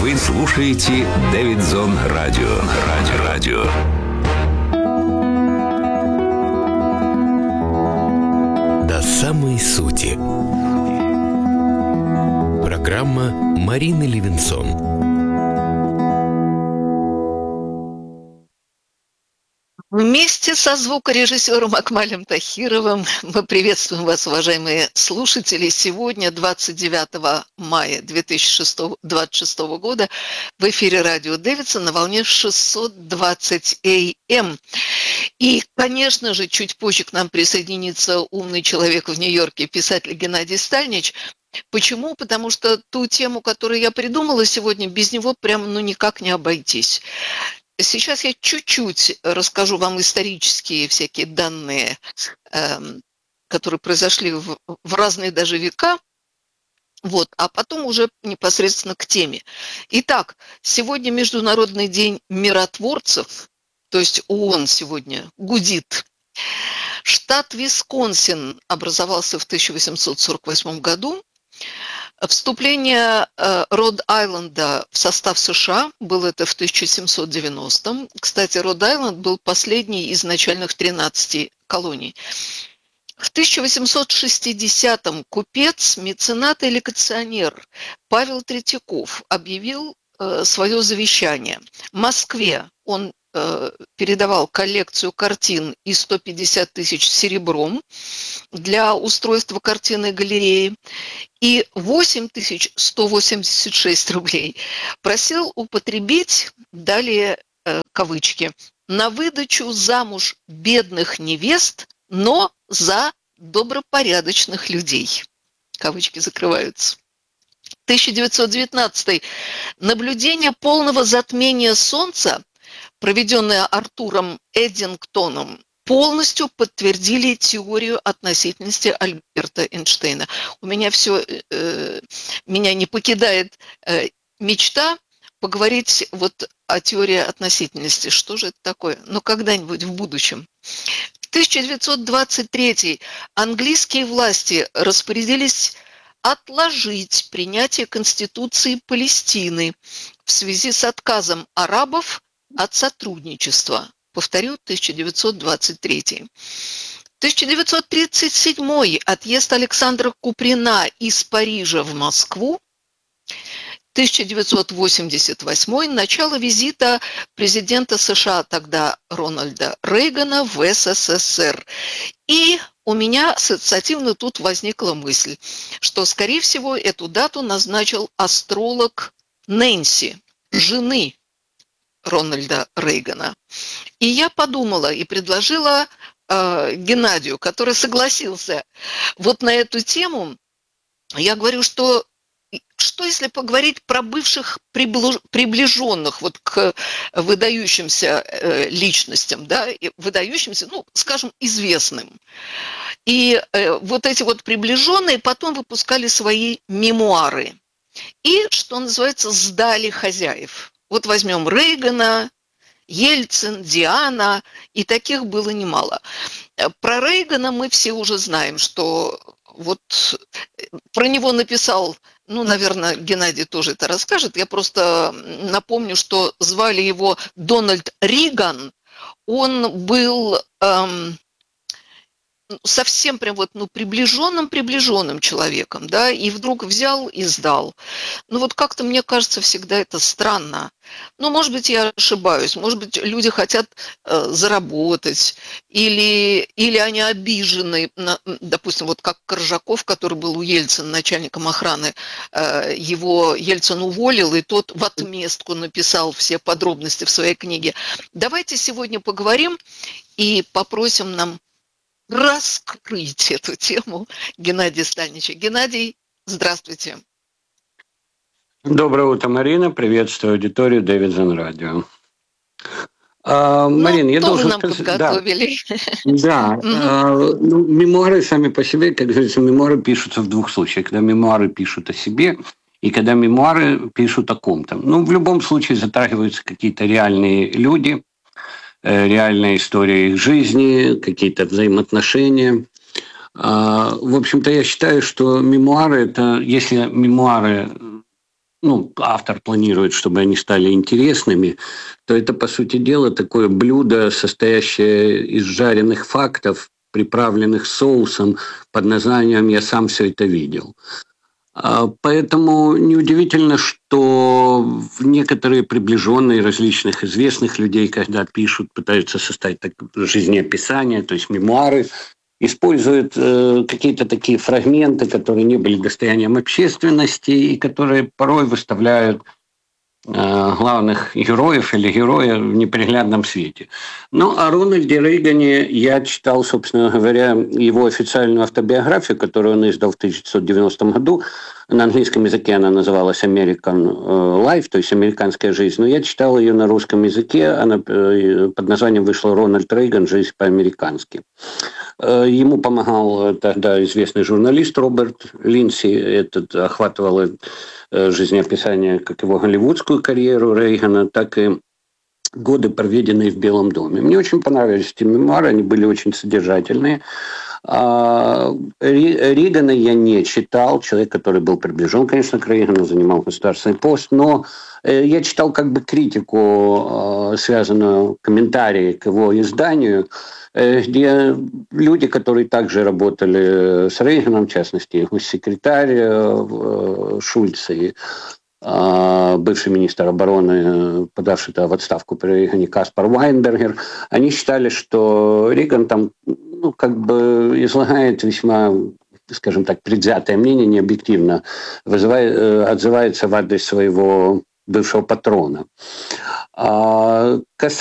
Вы слушаете Дэвидсон Радио. До самой сути. Программа Марины Левинсон. Вместе со звукорежиссером Акмалем Тахировым мы приветствуем вас, уважаемые слушатели. Сегодня, 29 мая 2026 года, в эфире радио Дэвидсон на волне 620 АМ. И, конечно же, чуть позже к нам присоединится умный человек в Нью-Йорке, писатель Геннадий Стальнич. Почему? Потому что ту тему, которую я придумала сегодня, без него прям никак не обойтись. Сейчас я чуть-чуть расскажу вам исторические всякие данные, которые произошли в разные даже века, а потом уже непосредственно к теме. Итак, сегодня Международный день миротворцев, то есть ООН сегодня гудит. Штат Висконсин образовался в 1848 году. Вступление Род-Айленда в состав США было это в 1790-м. Кстати, Род-Айленд был последний из начальных 13 колоний. В 1860-м купец, меценат и лекционер Павел Третьяков объявил свое завещание. В Москве он передавал коллекцию картин и 150 тысяч серебром для устройства картинной галереи и 8186 рублей просил употребить, далее кавычки, на выдачу замуж бедных невест, но за добропорядочных людей. Кавычки закрываются. 1919. Наблюдение полного затмения Солнца, проведенное Артуром Эддингтоном, полностью подтвердили теорию относительности Альберта Эйнштейна. Меня не покидает мечта поговорить о теории относительности. Что же это такое? Когда-нибудь в будущем. 1923. Английские власти распорядились отложить принятие Конституции Палестины в связи с отказом арабов от сотрудничества. Повторю, 1923. 1937. Отъезд Александра Куприна из Парижа в Москву. 1988. Начало визита президента США тогда Рональда Рейгана в СССР. И у меня ассоциативно тут возникла мысль, что, скорее всего, эту дату назначил астролог Нэнси, жены Рональда Рейгана. И я подумала и предложила Геннадию, который согласился на эту тему. Я говорю, что если поговорить про бывших приближенных к выдающимся личностям, выдающимся, скажем, известным. И эти приближенные потом выпускали свои мемуары. И, что называется, сдали хозяев. Возьмем Рейгана, Ельцин, Диана, и таких было немало. Про Рейгана мы все уже знаем, что про него написал, наверное, Геннадий тоже это расскажет. Я просто напомню, что звали его Дональд Риган. Он был совсем прям приближенным человеком, и вдруг взял и сдал. Как-то мне кажется, всегда это странно. Может быть, я ошибаюсь, может быть, люди хотят заработать, или они обижены, допустим, как Коржаков, который был у Ельцина начальником охраны, его Ельцин уволил, и тот в отместку написал все подробности в своей книге. Давайте сегодня поговорим и попросим нам раскрыть эту тему Геннадия Стальнича. Геннадий, здравствуйте. Доброе утро, Марина. Приветствую аудиторию Дэвидсон Радио. Марина, я должен сказать... подготовили. Да. Мемуары сами по себе, как говорится, мемуары пишутся в двух случаях. Когда мемуары пишут о себе и когда мемуары пишут о ком-то. В любом случае затрагиваются какие-то реальные люди, реальная история их жизни, какие-то взаимоотношения. В общем-то, я считаю, что мемуары – это, если мемуары автор планирует, чтобы они стали интересными, то это, по сути дела, такое блюдо, состоящее из жареных фактов, приправленных соусом под названием «Я сам все это видел». Поэтому неудивительно, что некоторые приближенные различных известных людей, когда пишут, пытаются составить жизнеописание, то есть мемуары, используют какие-то такие фрагменты, которые не были достоянием общественности и которые порой выставляют главных героев или героя в неприглядном свете. О Рональде Рейгане я читал, собственно говоря, его официальную автобиографию, которую он издал в 1990 году. На английском языке она называлась American Life, то есть «Американская жизнь». Но я читал ее на русском языке. Она под названием вышла «Рональд Рейган. Жизнь по-американски». Ему помогал тогда известный журналист Роберт Линдси. Этот охватывал жизнеописание как его голливудскую карьеру Рейгана, так и годы, проведенные в Белом доме. Мне очень понравились эти мемуары, они были очень содержательные. Рейгана я не читал, человек, который был приближен, конечно, к Рейгану, занимал государственный пост, но я читал критику, связанную, комментарии к его изданию, где люди, которые также работали с Рейганом, в частности, госсекретарь Шульц и бывший министр обороны, подавший в отставку при Рейгане, Каспар Вайнбергер, они считали, что Рейган там излагает весьма, скажем так, предвзятое мнение, необъективно, отзывается в адрес своего бывшего патрона.